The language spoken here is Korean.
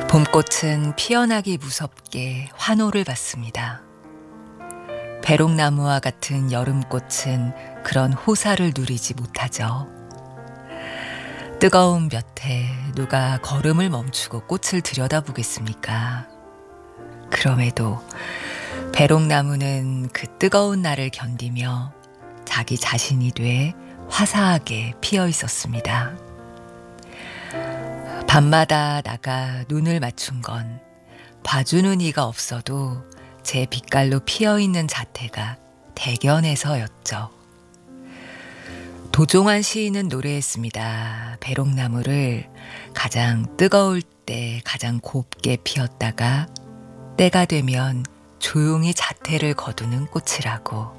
봄꽃은 피어나기 무섭게 환호를 받습니다. 배롱나무와 같은 여름꽃은 그런 호사를 누리지 못하죠. 뜨거운 볕에 누가 걸음을 멈추고 꽃을 들여다보겠습니까? 그럼에도 배롱나무는 그 뜨거운 날을 견디며 자기 자신이 돼 화사하게 피어 있었습니다. 밤마다 나가 눈을 맞춘 건 봐주는 이가 없어도 제 빛깔로 피어있는 자태가 대견해서였죠. 도종환 시인은 노래했습니다. 배롱나무를 가장 뜨거울 때 가장 곱게 피었다가 때가 되면 조용히 자태를 거두는 꽃이라고.